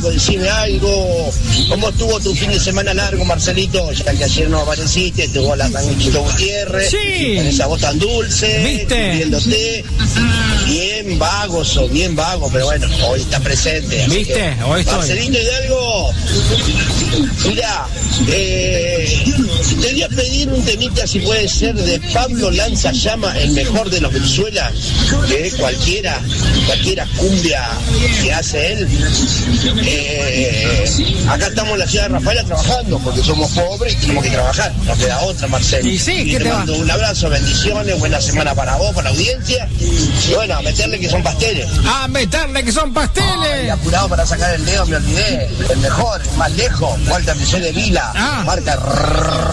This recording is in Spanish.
algo, decime algo. ¿Cómo estuvo tu fin de semana largo, Marcelito? Ya que ayer no apareciste, estuvo la Tanguito Gutiérrez. Sí. Con esa voz tan dulce. ¿Viste? Viéndote. Bien vago, pero bueno, hoy está presente. ¿Viste? Hoy estoy. Marcelito Hidalgo, mira, te voy a pedir un temita, si puede ser, de Pablo Lanza Llama, el mejor de los Venezuela, que cualquiera cumbia que hace él. Acá estamos en la ciudad de Rafaela trabajando, porque somos pobres y tenemos que trabajar, no queda otra, Marcelo. Y sí, y ¿qué te te va? mando un abrazo, bendiciones, buena semana para vos, para la audiencia, y bueno, a meterle que son pasteles. ¡A meterle que son Ay, pasteles! apurado para sacar el dedo, me olvidé. El mejor, el más lejos, Walter Michel de Vila, Ah. marca